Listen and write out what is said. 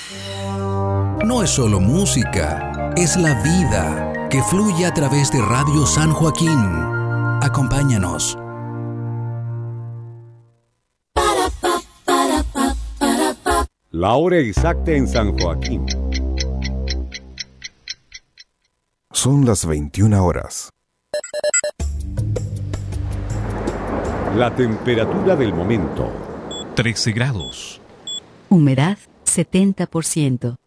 No es solo música, es la vida que fluye a través de Radio San Joaquín. Acompáñanos. La hora exacta en San Joaquín. Son las 21 horas. La temperatura del momento. 13 grados. Humedad 70%.